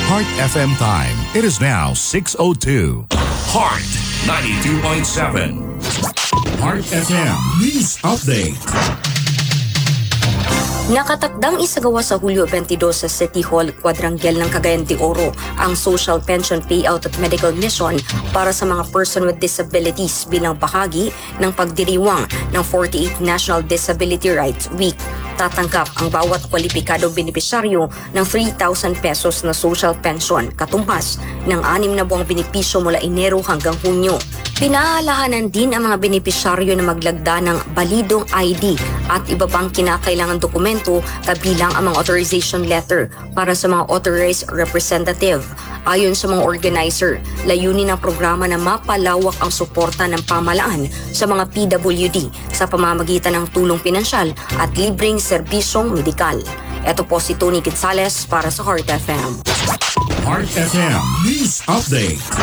Heart FM time. It is now 6:02. Heart 92.7. Heart FM News Update. Nakatakdang isagawa sa Hulyo 22 sa City Hall, Quadrangle ng Cagayan de Oro ang social pension payout at medical mission para sa mga person with disabilities bilang bahagi ng pagdiriwang ng 48th National Disability Rights Week. Tatanggap ang bawat kwalipikadong benepisyaryo ng 3,000 pesos na social pension katumbas ng 6 na buwang benepisyo mula Enero hanggang Hunyo. Pinahaalahanan din ang mga benepisyaryo na maglagda ng balidong ID at iba pang kinakailangan dokumento kabilang ang mga authorization letter para sa mga authorized representative. Ayon sa mga organizer, layunin ng programa na mapalawak ang suporta ng pamahalaan sa mga PWD sa pamamagitan ng tulong pinansyal at libreng serbisyong medikal. Ito po si Tony Gonzales para sa Heart FM. Heart FM News Update.